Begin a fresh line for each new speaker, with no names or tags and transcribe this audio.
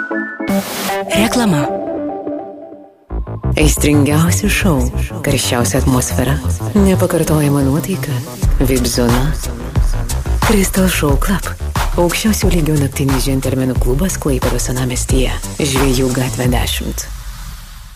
Reklama. Aistringiausi šou, karščiausia atmosfera, nepakartojama nuotaika, VIP zona. Crystal Show Club. Aukščiausio lygio naktinis džentelmenų klubas Klaipėdos senamiestyje. Žvejų gatvė 10.